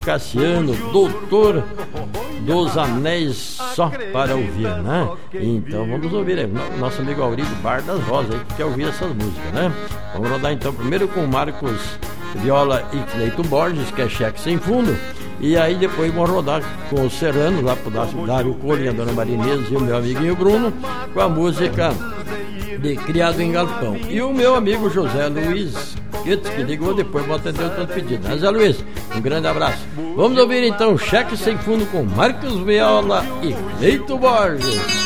Cassiano, doutor dos anéis só para ouvir, né? Então vamos ouvir aí, nosso amigo Aurido Bar das Rosas aí, que quer ouvir essas músicas, né? Vamos rodar então primeiro com Marcos Viola e Cleito Borges, que é Cheque Sem Fundo, e aí depois vamos rodar com o Serrano, lá pro Dário Colinha, a Dona Marinês e o meu amiguinho Bruno, com a música de Criado em Galpão. E o meu amigo José Luiz, que ligou depois, vou atender o tanto pedido. Mas Zé Luiz, um grande abraço. Vamos ouvir então Cheque Sem Fundo com Marcos Viola e Cleito Borges.